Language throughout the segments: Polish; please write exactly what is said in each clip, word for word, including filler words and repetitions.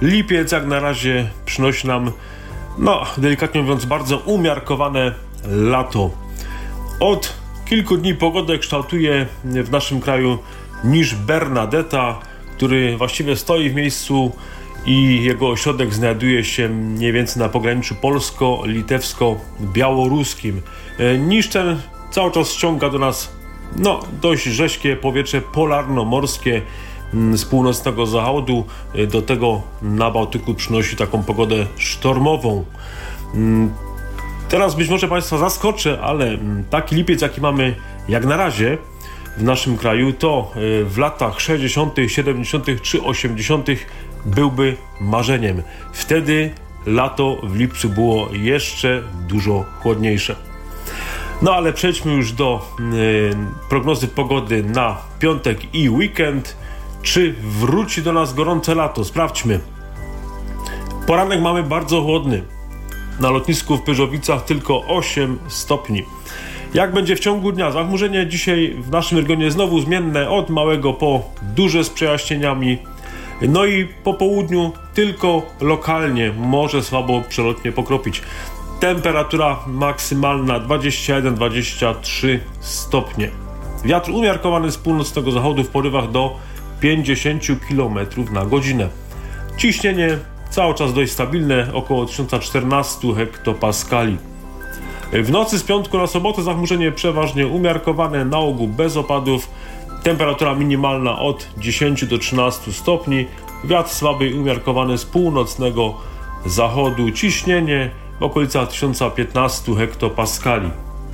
Lipiec jak na razie przynosi nam, no delikatnie mówiąc, bardzo umiarkowane lato. Od kilku dni pogodę kształtuje w naszym kraju niż Bernadetta, który właściwie stoi w miejscu i jego ośrodek znajduje się mniej więcej na pograniczu polsko-litewsko-białoruskim. Niż ten cały czas ściąga do nas no, dość rześkie powietrze polarno-morskie z północnego zachodu. Do tego na Bałtyku przynosi taką pogodę sztormową. Teraz być może Państwa zaskoczę, ale taki lipiec, jaki mamy jak na razie w naszym kraju, to w latach sześćdziesiątych, siedemdziesiątych czy osiemdziesiątych byłby marzeniem. Wtedy lato w lipcu było jeszcze dużo chłodniejsze. No ale przejdźmy już do y, prognozy pogody na piątek i weekend. Czy wróci do nas gorące lato? Sprawdźmy. Poranek mamy bardzo chłodny. Na lotnisku w Pyrzowicach tylko osiem stopni. Jak będzie w ciągu dnia? Zachmurzenie dzisiaj w naszym regionie znowu zmienne, od małego po duże z przejaśnieniami. No i po południu tylko lokalnie może słabo przelotnie pokropić. Temperatura maksymalna dwadzieścia jeden dwadzieścia trzy stopnie. Wiatr umiarkowany z północnego zachodu w porywach do pięćdziesiąt kilometrów na godzinę. Ciśnienie cały czas dość stabilne, około tysiąc czternaście hektopaskali. W nocy z piątku na sobotę zachmurzenie przeważnie umiarkowane, na ogół bez opadów. Temperatura minimalna od dziesięć do trzynastu stopni. Wiatr słaby i umiarkowany z północnego zachodu. Ciśnienie w okolicach tysiąc piętnaście hektopaskali.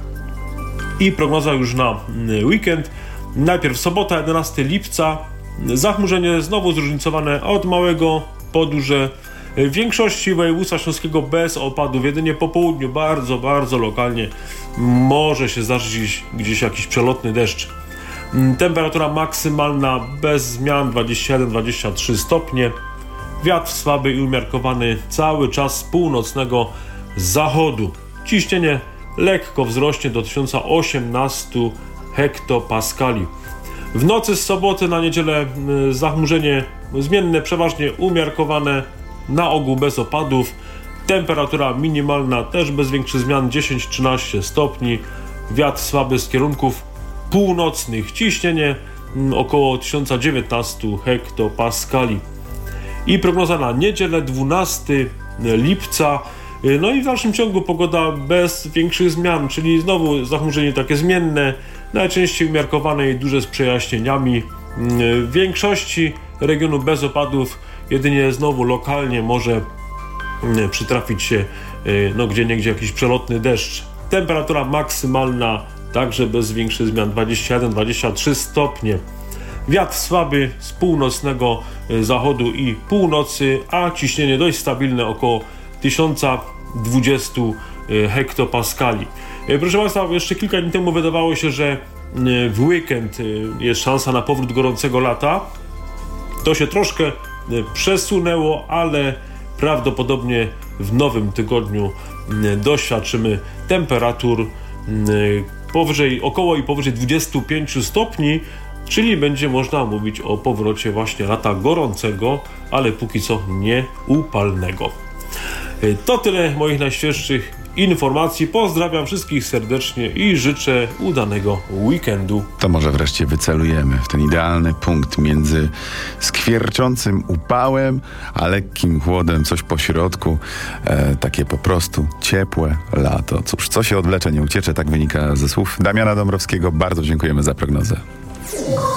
I prognoza już na weekend. Najpierw sobota, jedenastego lipca. Zachmurzenie znowu zróżnicowane od małego po duże. W większości województwa śląskiego bez opadów, jedynie po południu bardzo, bardzo lokalnie może się zdarzyć gdzieś jakiś przelotny deszcz. Temperatura maksymalna bez zmian dwadzieścia jeden dwadzieścia trzy stopnie. Wiatr słaby i umiarkowany cały czas z północnego zachodu. Ciśnienie lekko wzrośnie do tysiąc osiemnaście hektopaskali. W nocy z soboty na niedzielę zachmurzenie zmienne, przeważnie umiarkowane, na ogół bez opadów. Temperatura minimalna też bez większych zmian dziesięć do trzynastu stopni. Wiatr słaby z kierunków północnych. Ciśnienie około tysiąc dziewiętnaście hektopaskali. I prognoza na niedzielę dwunastego lipca. No i w dalszym ciągu pogoda bez większych zmian, czyli znowu zachmurzenie takie zmienne, najczęściej umiarkowane i duże z przejaśnieniami. W większości regionu bez opadów, jedynie znowu lokalnie może przytrafić się no gdzieniegdzie jakiś przelotny deszcz. Temperatura maksymalna także bez większych zmian dwadzieścia jeden dwadzieścia trzy stopnie. Wiatr słaby z północnego zachodu i północy, a ciśnienie dość stabilne, około tysiąc dwadzieścia hektopaskali. Proszę Państwa, jeszcze kilka dni temu wydawało się, że w weekend jest szansa na powrót gorącego lata. To się troszkę przesunęło, ale prawdopodobnie w nowym tygodniu doświadczymy temperatur powyżej, około i powyżej dwudziestu pięciu stopni, czyli będzie można mówić o powrocie właśnie lata gorącego, ale póki co nie upalnego. To tyle moich najświeższych informacji. Pozdrawiam wszystkich serdecznie i życzę udanego weekendu. To może wreszcie wycelujemy w ten idealny punkt między skwierczącym upałem, a lekkim chłodem, coś po środku. E, takie po prostu ciepłe lato. Cóż, co się odwlecze, nie uciecze, tak wynika ze słów Damiana Dąbrowskiego. Bardzo dziękujemy za prognozę.